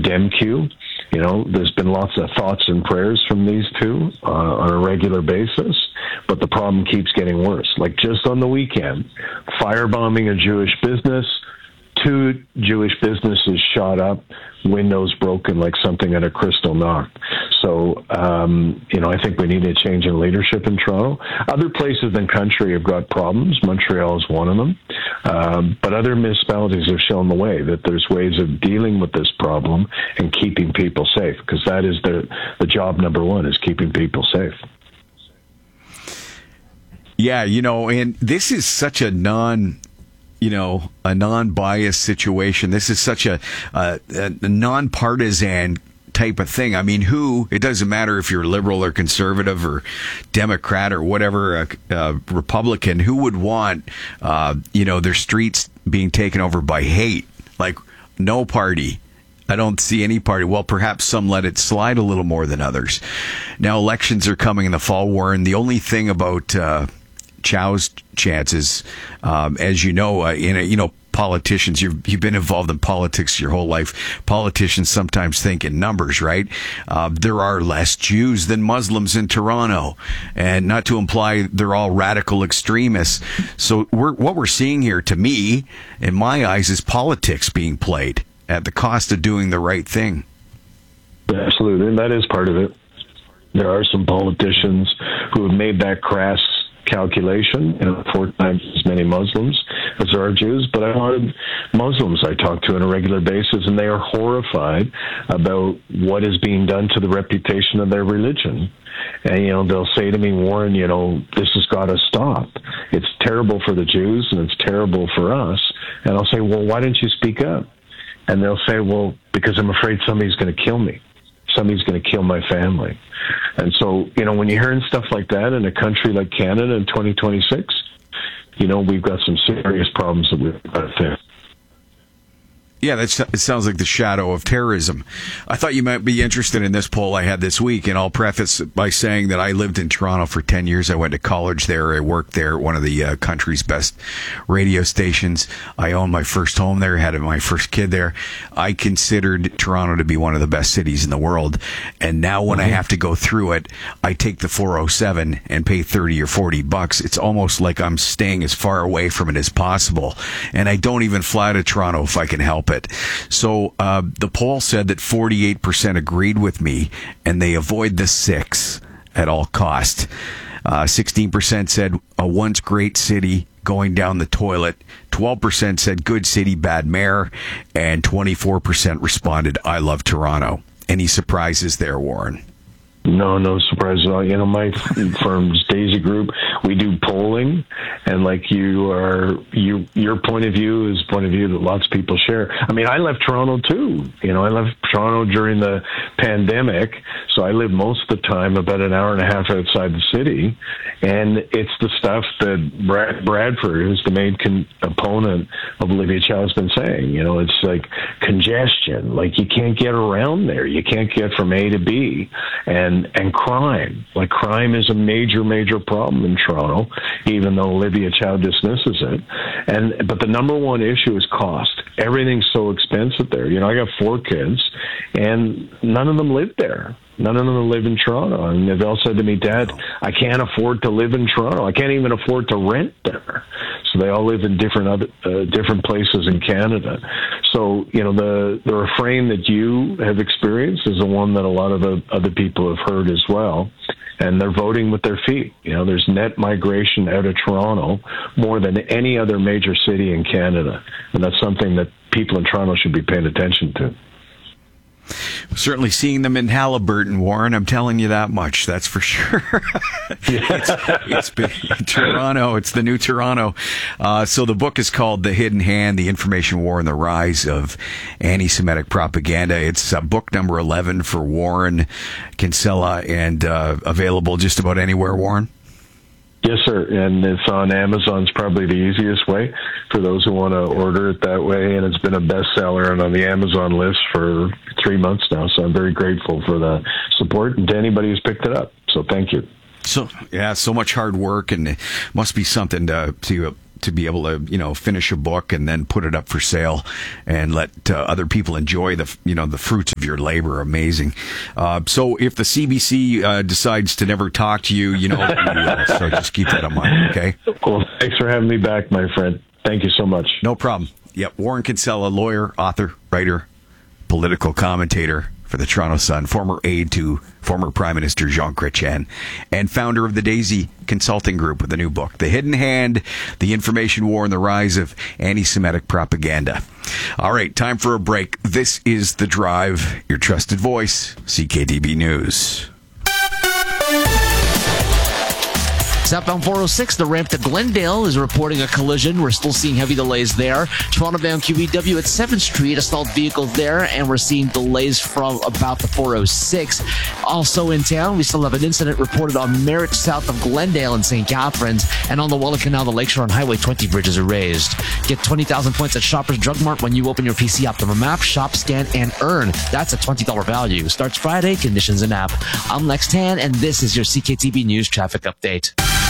DEMQ. There's been lots of thoughts and prayers from these two on a regular basis, but the problem keeps getting worse. Like just on the weekend, firebombing a Jewish business, 2 Jewish businesses shot up, windows broken like something at a crystal knocked. So, I think we need a change in leadership in Toronto. Other places in the country have got problems. Montreal is one of them. But other municipalities have shown the way that there's ways of dealing with this problem and keeping people safe, because that is the job number one, is keeping people safe. Yeah, and this is such a non-biased situation. This is such a non-partisan type of thing. I mean, it doesn't matter if you're liberal or conservative or Democrat or whatever, Republican, who would want, their streets being taken over by hate? Like, no party. I don't see any party. Well, perhaps some let it slide a little more than others. Now, elections are coming in the fall, Warren. The only thing about Chow's chances, as you know, politicians, you've been involved in politics your whole life. Politicians sometimes think in numbers, right? There are less Jews than Muslims in Toronto, and not to imply they're all radical extremists. So what we're seeing here, to me, in my eyes, is politics being played at the cost of doing the right thing. Absolutely, and that is part of it. There are some politicians who have made that crass calculation, 4 times as many Muslims as there are Jews, but a lot of Muslims I talk to on a regular basis, and they are horrified about what is being done to the reputation of their religion. And, they'll say to me, Warren, this has got to stop. It's terrible for the Jews, and it's terrible for us. And I'll say, well, why don't you speak up? And they'll say, well, because I'm afraid somebody's going to kill me. Somebody's going to kill my family. And so, when you're hearing stuff like that in a country like Canada in 2026, we've got some serious problems that we've got to fix. Yeah, it sounds like the shadow of terrorism. I thought you might be interested in this poll I had this week, and I'll preface by saying that I lived in Toronto for 10 years. I went to college there. I worked there at one of the country's best radio stations. I owned my first home there, had my first kid there. I considered Toronto to be one of the best cities in the world. And now when I have to go through it, I take the 407 and pay $30 or $40. It's almost like I'm staying as far away from it as possible. And I don't even fly to Toronto if I can help it. So the poll said that 48% agreed with me, and they avoid the 6 at all cost. 16% said a once great city going down the toilet. 12% said good city, bad mayor, and 24% responded, I love Toronto. Any surprises there, Warren? No surprise at all. My firm's Daisy Group, we do polling, and like your point of view is point of view that lots of people share. I mean, I left Toronto too. I left Toronto during the pandemic, so I lived most of the time about an hour and a half outside the city, and it's the stuff that Bradford, who's the main opponent of Olivia Chow, has been saying. It's like congestion, like you can't get around there. You can't get from A to B, and crime. Like, crime is a major problem in Toronto, even though Olivia Chow dismisses it. But the number one issue is cost. Everything's so expensive there. I got 4 kids, and none of them live there. None of them live in Toronto. And they've all said to me, Dad, I can't afford to live in Toronto. I can't even afford to rent there. So they all live in different places in Canada. So, the refrain that you have experienced is the one that a lot of other people have heard as well. And they're voting with their feet. There's net migration out of Toronto more than any other major city in Canada. And that's something that people in Toronto should be paying attention to. Certainly seeing them in Halliburton, Warren. I'm telling you that much. That's for sure. It's been Toronto. It's the new Toronto. So the book is called The Hidden Hand, The Information War and the Rise of Anti-Semitic Propaganda. It's book number 11 for Warren Kinsella, and available just about anywhere, Warren. Yes, sir. And it's on Amazon. It's probably the easiest way for those who want to order it that way. And it's been a bestseller and on the Amazon list for 3 months now. So I'm very grateful for the support and to anybody who's picked it up. So thank you. So much hard work, and it must be something to to be able to, finish a book and then put it up for sale and let other people enjoy the fruits of your labor. Amazing. So if the CBC decides to never talk to you, so just keep that in mind, okay? Well, thanks for having me back, my friend. Thank you so much. No problem. Yep, Warren Kinsella, lawyer, author, writer, political commentator for the Toronto Sun, former aide to former Prime Minister Jean Chrétien, and founder of the Daisy Consulting Group with a new book, The Hidden Hand, The Information War and the Rise of Anti-Semitic Propaganda. All right, time for a break. This is The Drive, your trusted voice, CKDB News. Southbound 406, the ramp to Glendale is reporting a collision. We're still seeing heavy delays there. Toronto-bound QEW at 7th Street, a stalled vehicle there, and we're seeing delays from about the 406. Also in town, we still have an incident reported on Merritt south of Glendale and St. Catharines, and on the Welland Canal, the Lakeshore on Highway 20 bridges are raised. Get 20,000 points at Shoppers Drug Mart when you open your PC Optimum app, shop, scan, and earn. That's a $20 value. Starts Friday, conditions in app. I'm Lex Tan, and this is your CKTB News Traffic Update.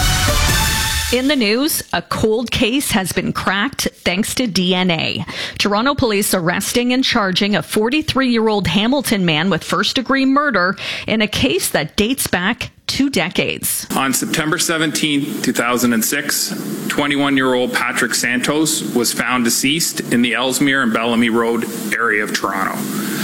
In the news, a cold case has been cracked thanks to DNA. Toronto police arresting and charging a 43-year-old Hamilton man with first-degree murder in a case that dates back 2 decades. On September 17, 2006, 21-year-old Patrick Santos was found deceased in the Ellesmere and Bellamy Road area of Toronto.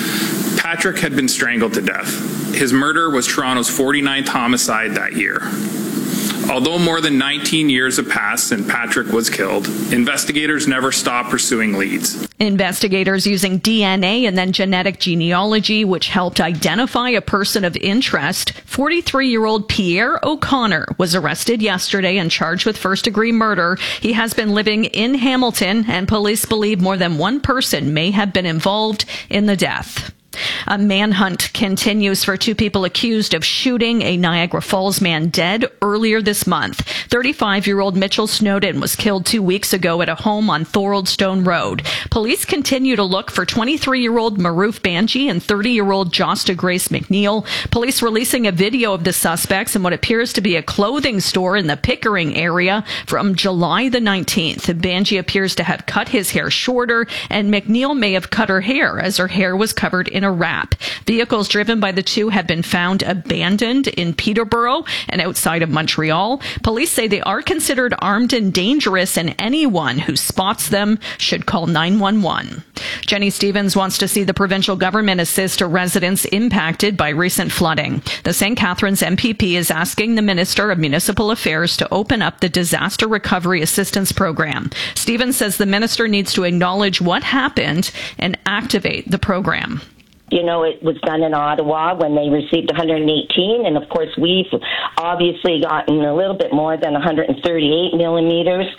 Patrick had been strangled to death. His murder was Toronto's 49th homicide that year. Although more than 19 years have passed since Patrick was killed, investigators never stopped pursuing leads. Investigators using DNA and then genetic genealogy, which helped identify a person of interest, 43-year-old Pierre O'Connor was arrested yesterday and charged with first-degree murder. He has been living in Hamilton, and police believe more than one person may have been involved in the death. A manhunt continues for 2 people accused of shooting a Niagara Falls man dead earlier this month. 35-year-old Mitchell Snowden was killed 2 weeks ago at a home on Thoroldstone Road. Police continue to look for 23-year-old Maroof Banji and 30-year-old Josta Grace McNeil. Police releasing a video of the suspects in what appears to be a clothing store in the Pickering area from July the 19th. Banji appears to have cut his hair shorter, and McNeil may have cut her hair as her hair was covered in a wrap. Vehicles driven by the two have been found abandoned in Peterborough and outside of Montreal. Police say they are considered armed and dangerous, and anyone who spots them should call 911. Jenny Stevens wants to see the provincial government assist residents impacted by recent flooding. The St. Catharines MPP is asking the Minister of Municipal Affairs to open up the Disaster Recovery Assistance Program. Stevens says the minister needs to acknowledge what happened and activate the program. You know, it was done in Ottawa when they received 118, and of course we've obviously gotten a little bit more than 138 millimeters.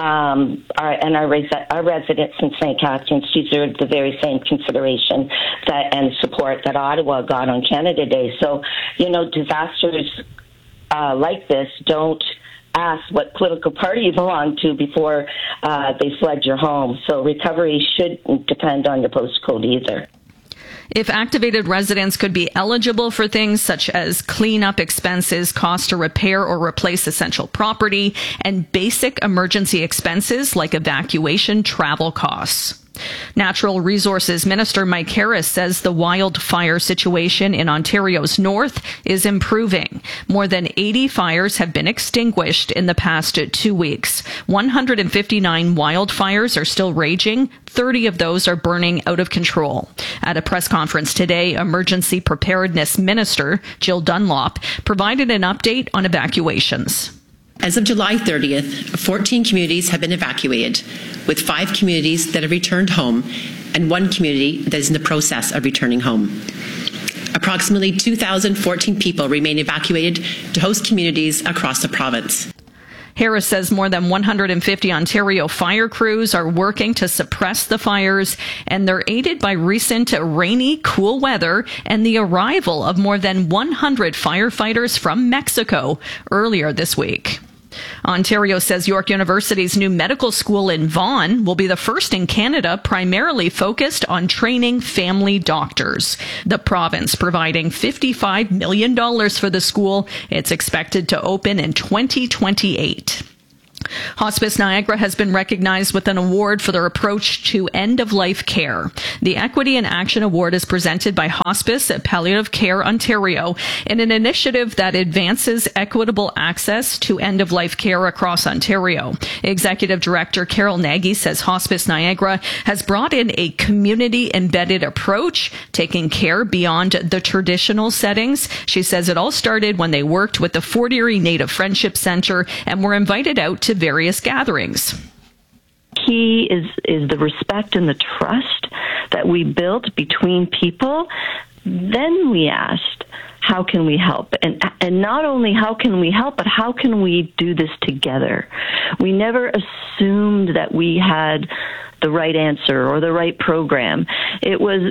Our residents in St. Catharines deserve the very same consideration and support that Ottawa got on Canada Day. So, you know, disasters like this don't ask what political party you belong to before they flood your home. So recovery shouldn't depend on your postcode either. If activated residents could be eligible for things such as cleanup expenses, cost to repair or replace essential property, and basic emergency expenses like evacuation travel costs. Natural Resources Minister Mike Harris says the wildfire situation in Ontario's north is improving. More than 80 fires have been extinguished in the past 2 weeks. 159 wildfires are still raging. 30 of those are burning out of control. At a press conference today, Emergency Preparedness Minister Jill Dunlop provided an update on evacuations. As of July 30th, 14 communities have been evacuated, with 5 communities that have returned home and 1 community that is in the process of returning home. Approximately 2,014 people remain evacuated to host communities across the province. Harris says more than 150 Ontario fire crews are working to suppress the fires, and they're aided by recent rainy, cool weather and the arrival of more than 100 firefighters from Mexico earlier this week. Ontario says York University's new medical school in Vaughan will be the first in Canada primarily focused on training family doctors. The province providing $55 million for the school. It's expected to open in 2028. Hospice Niagara has been recognized with an award for their approach to end-of-life care. The Equity in Action Award is presented by Hospice at Palliative Care Ontario in an initiative that advances equitable access to end-of-life care across Ontario. Executive Director Carol Nagy says Hospice Niagara has brought in a community-embedded approach, taking care beyond the traditional settings. She says it all started when they worked with the Fort Erie Native Friendship Centre and were invited out to various gatherings. Key is the respect and the trust that we built between people. Then we asked, how can we help? And not only how can we help, but how can we do this together? We never assumed that we had the right answer or the right program. It was,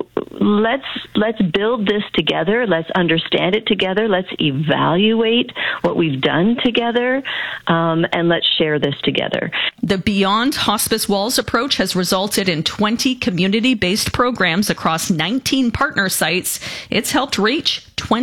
let's build this together. Let's understand it together. Let's evaluate what we've done together, and let's share this together. The Beyond Hospice Walls approach has resulted in 20 community-based programs across 19 partner sites. It's helped reach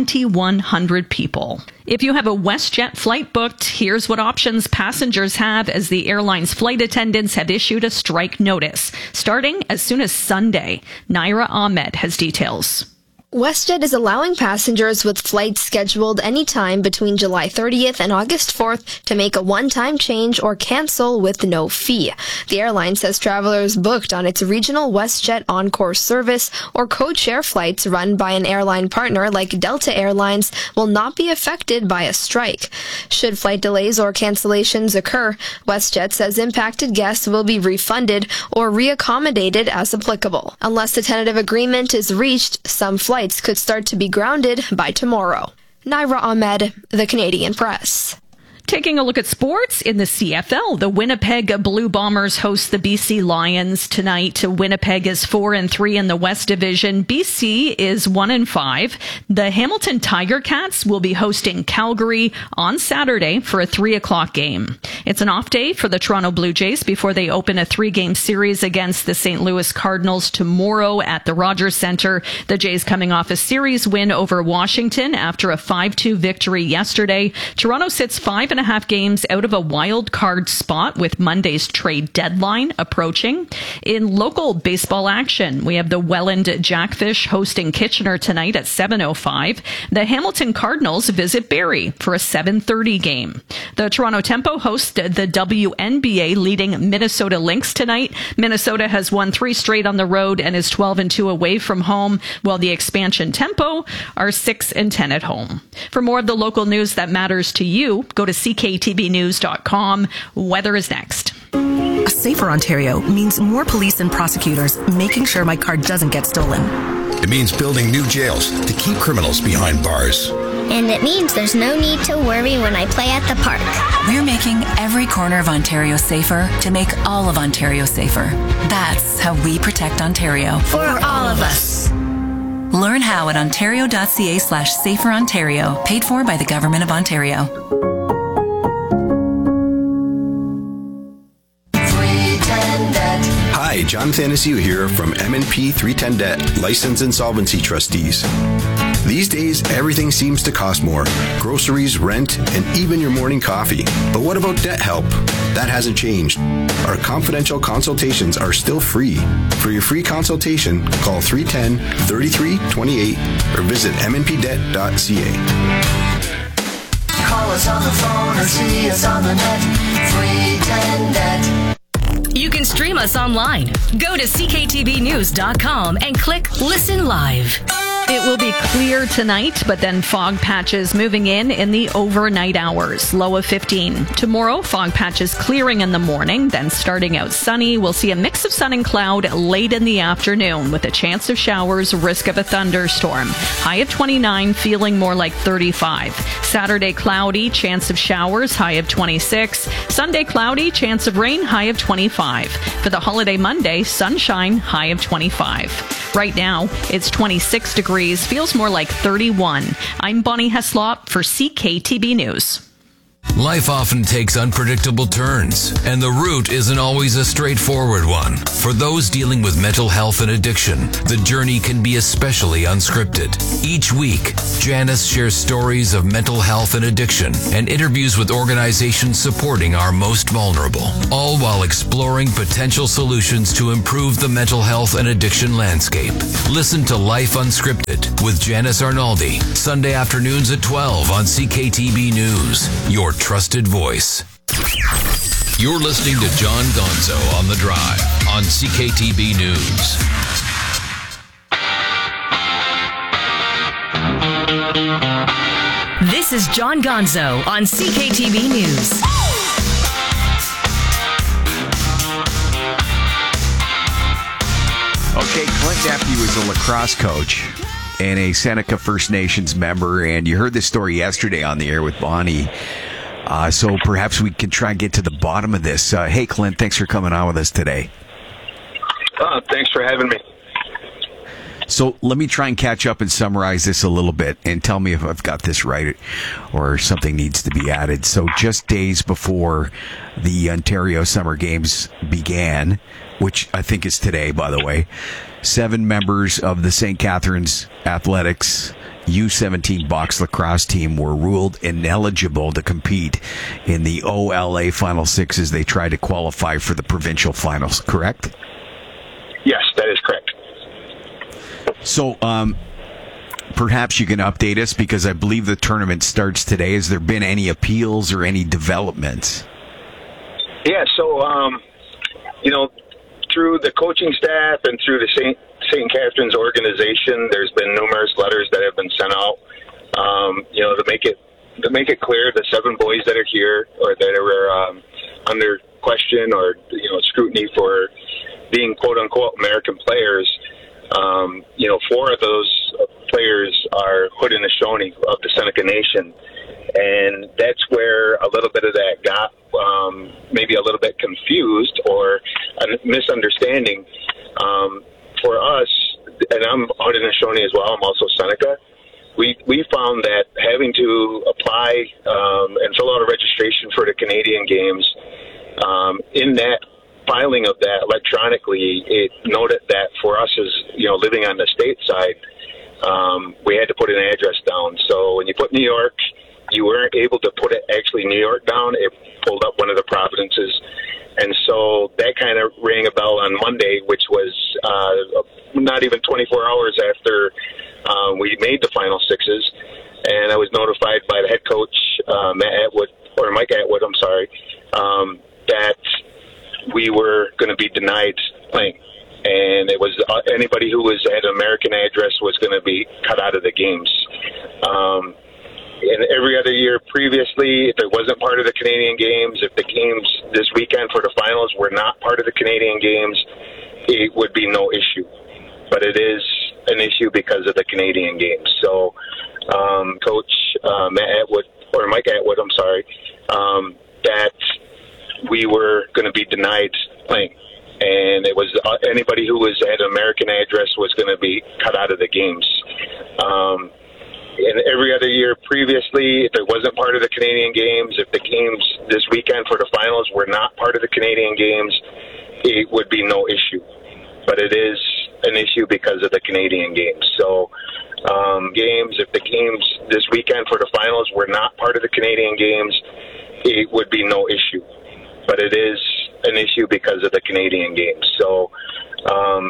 2,100 people. If you have a WestJet flight booked, here's what options passengers have as the airline's flight attendants have issued a strike notice, starting as soon as Sunday. Naira Ahmed has details. WestJet is allowing passengers with flights scheduled anytime between July 30th and August 4th to make a one-time change or cancel with no fee. The airline says travelers booked on its regional WestJet Encore service or code-share flights run by an airline partner like Delta Airlines will not be affected by a strike. Should flight delays or cancellations occur, WestJet says impacted guests will be refunded or reaccommodated as applicable. Unless a tentative agreement is reached, some flights could start to be grounded by tomorrow. Naira Ahmed, The Canadian Press. Taking a look at sports in the CFL, the Winnipeg Blue Bombers host the BC Lions tonight. Winnipeg is 4-3 in the West Division. BC is 1-5. The Hamilton Tiger Cats will be hosting Calgary on Saturday for a 3:00 game. It's an off day for the Toronto Blue Jays before they open a 3-game series against the St. Louis Cardinals tomorrow at the Rogers Centre. The Jays coming off a series win over Washington after a 5-2 victory yesterday. Toronto sits 5.5 games out of a wild card spot with Monday's trade deadline approaching. In local baseball action, we have the Welland Jackfish hosting Kitchener tonight at 7:05. The Hamilton Cardinals visit Barrie for a 7:30 game. The Toronto Tempo host the WNBA leading Minnesota Lynx tonight. Minnesota has won 3 straight on the road and is 12-2 away from home, while the expansion Tempo are 6-10 at home. For more of the local news that matters to you, go to CKTVnews.com. Weather is next. A safer Ontario means more police and prosecutors making sure my car doesn't get stolen. It means building new jails to keep criminals behind bars. And it means there's no need to worry when I play at the park. We're making every corner of Ontario safer to make all of Ontario safer. That's how we protect Ontario. For all of us. Learn how at ontario.ca/saferontario, paid for by the Government of Ontario. Hi, John Thanasiu here from M&P 310 Debt, Licensed Insolvency Trustees. These days, everything seems to cost more. Groceries, rent, and even your morning coffee. But what about debt help? That hasn't changed. Our confidential consultations are still free. For your free consultation, call 310-3328 or visit mnpdebt.ca. Call us on the phone or see us on the net. 310 Debt. You can stream us online. Go to CKTVnews.com and click Listen Live. It will be clear tonight, but then fog patches moving in the overnight hours. Low of 15. Tomorrow, fog patches clearing in the morning, then starting out sunny. We'll see a mix of sun and cloud late in the afternoon with a chance of showers, risk of a thunderstorm. High of 29, feeling more like 35. Saturday, cloudy, chance of showers, high of 26. Sunday, cloudy, chance of rain, high of 25. For the holiday Monday, sunshine, high of 25. Right now, it's 26 degrees, feels more like 31. I'm Bonnie Heslop for CKTB News. Life often takes unpredictable turns, and the route isn't always a straightforward one. For those dealing with mental health and addiction, the journey can be especially unscripted. Each week, Janice shares stories of mental health and addiction and interviews with organizations supporting our most vulnerable, all while exploring potential solutions to improve the mental health and addiction landscape. Listen to Life Unscripted with Janice Arnaldi, Sunday afternoons at 12 on CKTB News, your trusted voice. You're listening to John Gonzo on The Drive on CKTB News. This is John Gonzo on CKTB News. Okay, Clint Nephew is a lacrosse coach and a Seneca First Nations member, and you heard this story yesterday on the air with Bonnie. So perhaps we can try and get to the bottom of this. Hey, Clint, thanks for coming on with us today. Thanks for having me. So let me try and catch up and summarize this a little bit and tell me if I've got this right or something needs to be added. So just days before the Ontario Summer Games began, which I think is today, by the way, 7 members of the St. Catharines Athletics U17 box lacrosse team were ruled ineligible to compete in the OLA Final Six as they tried to qualify for the provincial finals, correct? Yes, that is correct. So, perhaps you can update us because I believe the tournament starts today. Has there been any appeals or any developments? Yeah, so, through the coaching staff and through the St. Catharines organization, there's been numerous letters that have been sent out, to make it clear the 7 boys that are here or that are under question or, scrutiny for being quote unquote American players. 4 of those players are Haudenosaunee of the Seneca Nation. And that's where a little bit of that got maybe a little bit confused or a misunderstanding. For us, and I'm Haudenosaunee as well, I'm also Seneca, we found that having to apply and fill out a registration for the Canadian Games, in that filing of that electronically, it noted that for us as, living on the state side, we had to put an address down. So when you put New York, you weren't able to put it actually New York down. It pulled up one of the provinces. And so that kind of rang a bell on Monday, which was not even 24 hours after we made the final sixes. And I was notified by the head coach, Mike Atwood, that we were going to be denied playing. And it was anybody who had an American address was going to be cut out of the games. And every other year previously, if it wasn't part of the Canadian Games, if the games this weekend for the finals were not part of the Canadian Games, it would be no issue. But it is an issue because of the Canadian Games. So Coach Mike Atwood, that we were going to be denied playing. And it was anybody who had an American address was going to be cut out of the games. And every other year previously, if it wasn't part of the Canadian Games, if the games this weekend for the finals were not part of the Canadian Games, it would be no issue. But it is an issue because of the Canadian Games. So if the games this weekend for the finals were not part of the Canadian Games, it would be no issue. But it is an issue because of the Canadian Games. So